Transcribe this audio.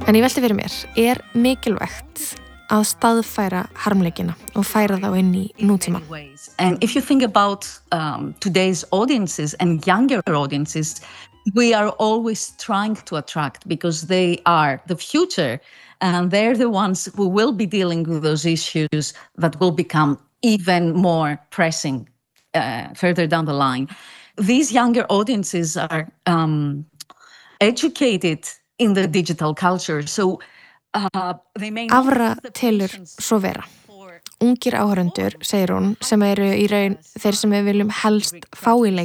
En ég velti fyrir mér, mikilvægt að staðfæra harmleikina og færa þá inn í nútíman? And if you think about today's audiences and younger audiences, we are always trying to attract because they are the future and they're the ones who will be dealing with those issues that will become even more pressing further down the line. These younger audiences are educated in the digital culture, so they may not Afra have the telur patience svo vera. for Ungir áhorfendur, segir hún, sem eru í raun þeir sem við viljum helst fá í leik